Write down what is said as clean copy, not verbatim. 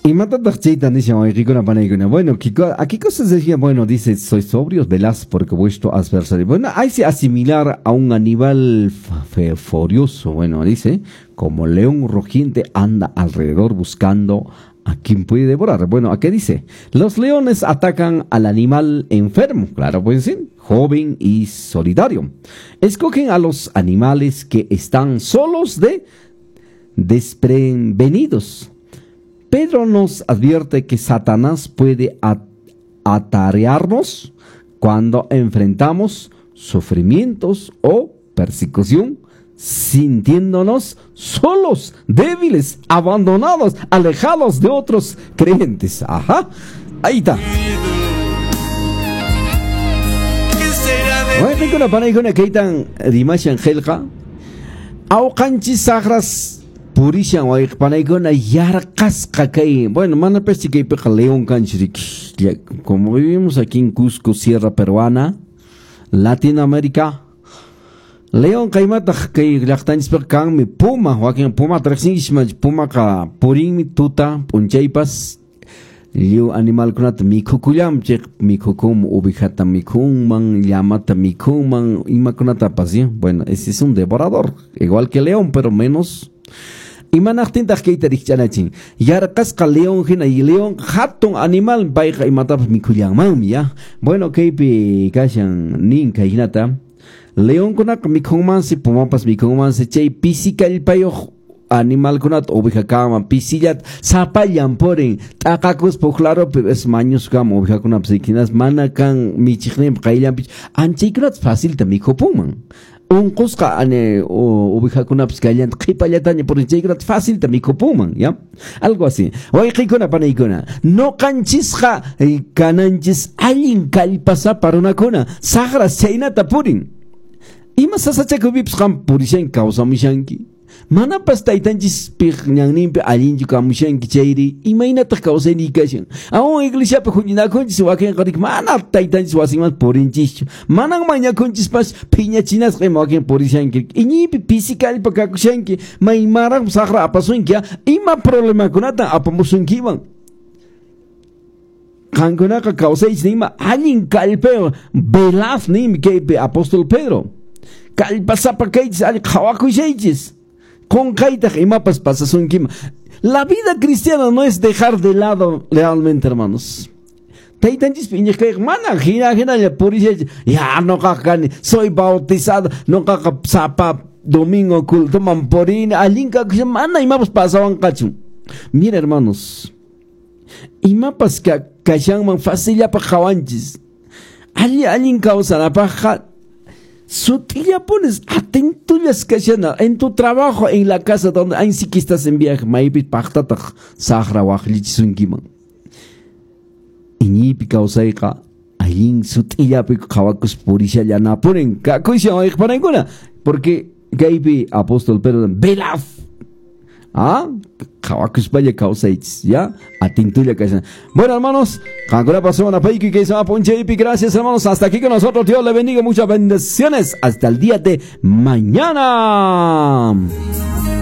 Y mata tachita, dice, oye, con la panaicona. Bueno, aquí cosas decía, bueno, dice, sois sobrios, velaz, porque vuestro adversario. Bueno, hay que asimilar a un animal furioso, bueno, dice, como león rugiente anda alrededor buscando a quien puede devorar. Bueno, ¿a qué dice? Los leones atacan al animal enfermo, claro, pues sí, joven y solitario. Escogen a los animales que están solos desprevenidos. Pedro nos advierte que Satanás puede atarearnos cuando enfrentamos sufrimientos o persecución, sintiéndonos solos, débiles, abandonados, alejados de otros creyentes. Ajá, ahí está. Bueno, tengo una panayona que hay tan dimash angelja. Aucanchis sagras. Purishan way panaykuna yarqasqa kay, bueno, mana pesti kay peqa león canchirik, como vivimos aquí en Cusco, Sierra Peruana, Latinoamérica, león kaymata kay llaqtanchis peqa kanmi puma, wakin puma traxinchis puma ka purinmi tuta punchaypas liu animalkunata mikhukullamchik, mikhukun ubijata mikhunman, llamata mikhunman, imakunatapas, ¿sí? Bueno, ese es un devorador, igual que león, pero menos. Y manachtintaj keitarik chanachin. Yarqasqa león hina y león hatun animal payqa imatapas mikhullanmanmi, ya. Bueno, kaypi kashan ninka hinata. León kunaqa mikhunmansi, pumapas mikhunmansi, chay pisikallpayuq animal kunata oveja kama, pisillat sapallan poren, t'aqakuspa claro, es maños kama oveja kunapas ikinas, mana kan michiqnin qayllanpich, anchaykunata facilta mikhupunman. Unqusqa ubijakunapas kallan qhipallataña por chaykunata fácil tamikupuman, ¿ya? Algo así. Wayqikuna panaykuna, no qanchisqa kananchis allin kallpasapa runakuna sagras chaynata purin. Ima sasachakupipis qam purishan kawsamushanki. Manapas taytanchis ñanninpi allinchu kamushanki chayri imaynataq kawsayni kashan. Aún iglesiapi huñinakunchis wakinqarik mana taytanchis wasinman purinchischu. Manan mañakunchispas phiñachinasqa ima wakin purishanki. Iñipi pisikallpa kakushanki maymaraq saqra apasunki, ima problemakunata apamusunkiman. Qankunaqa kawsaychis nima allin kallpeo velaz nimi kaypi apóstol Pedro. Kallpasapa kaychis alli qhawakushaychis. Con kaitach y mapas pasasunkim. La vida cristiana no es dejar de lado realmente, hermanos. Taitanchis piñekay mana gira ya purisha ya no kakani soy bautizado no kaka sapa domingo culto mamporina alinka mana y mapas pasaban kachu. Mira, hermanos, y mapas kashan man facilla pa jawanchis. Alin causa la paja. Sutilla pones atentullas kashana en tu trabajo, en la casa donde hay sí que estás en viaje, maybe pachtatach sahra wajlichisunkiman. Iñipi kausaiqa ayin sutilla pi kawakus purisha llana ponen kakuisha oig pananguna, porque gaibi apóstol Pedro velaf. Ah, kawakus vaya causaitis, ya, atintulla kashana. Bueno, hermanos, Cancura pasó una peiki que se va a ponche y gracias, hermanos, hasta aquí con nosotros. Dios le bendiga, muchas bendiciones. Hasta el día de mañana.